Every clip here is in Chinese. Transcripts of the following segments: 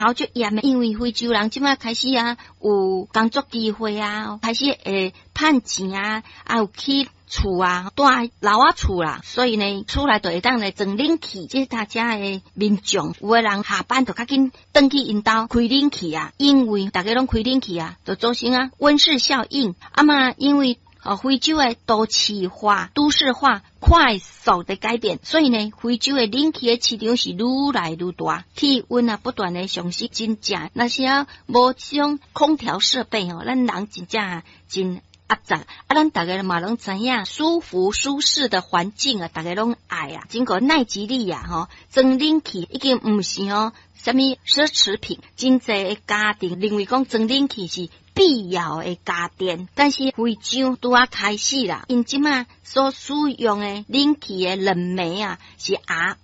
然后就严的，因为非洲人即摆开始啊有工作机会啊，开始趁钱啊，啊有去厝啊，住老啊厝啦，所以呢，厝内就会当来装冷气，即大家的民众，有的人下班就较紧登去因兜开冷气啊，因为大家拢开冷气啊，就造成啊温室效应。啊嘛，因为非洲的都市化、都市化快速的改变，所以呢，非洲的冷气的市场是愈来愈大，气温啊不断的上升，真正那些无这种空调设备咱人真正真压榨咱大家嘛拢知影，舒服舒适的环境啊，大家拢爱啊。经过奈吉利亚装冷气已经唔是什么奢侈品，真侪家庭认为讲装冷气是必要的家电，但是非洲拄啊开始啦，因即马所使用的冷气的冷媒啊是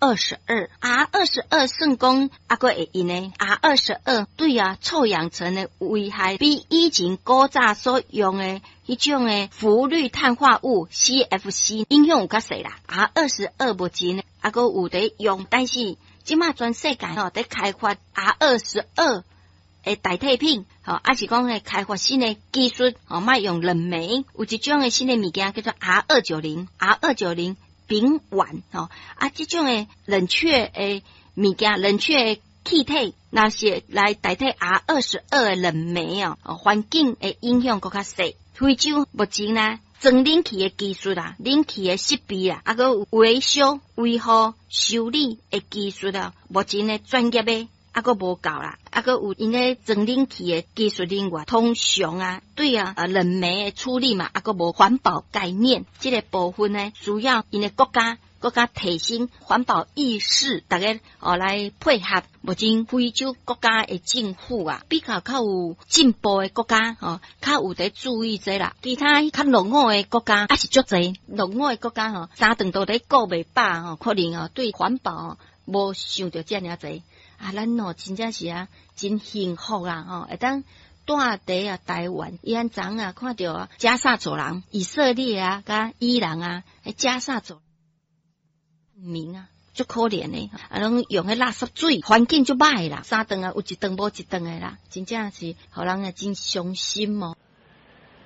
R22 算讲个会用的 R22 对臭氧层的危害比以前古早所用的迄种的氟氯碳化物 CFC 影响有较细啦。R22 目前个有在用，但是即马全世界在开发 R22诶，代替品，是讲诶开发新的技术，莫用冷媒，有一种诶新的物件叫做 R290 丙烷，这种诶冷却诶物件，冷却诶气体，那是来代替 R22诶冷媒环境诶影响更较细。非洲目前呢，装冷气诶技术啦，冷气诶设备啦，个有维修、维护、修理诶技术啦，目前诶专业诶。个无够啦，个有因咧装冷气的技术人员，通常对冷媒的处理嘛，个无环保概念，这个部分呢，需要因的国家提升环保意识，大家来配合。目前非洲国家的政府比较有进步的国家较有在注意这啦。其他较落伍的国家是足侪，落伍的国家三顿都在顾袂饱可能对环保无想到遮尔侪。咱真正是真幸福啦会当住伫台湾，伊昨看到加沙走廊，以色列甲伊朗加沙走民足可怜的，拢用垃圾水，环境足歹啦，三顿有一顿无一顿的啦，真正是互人真伤心